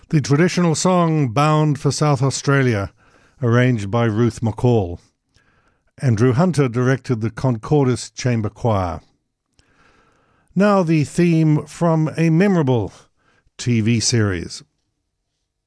The traditional song Bound for South Australia, arranged by Ruth McCall. Andrew Hunter directed the Concordis Chamber Choir. Now the theme from a memorable TV series.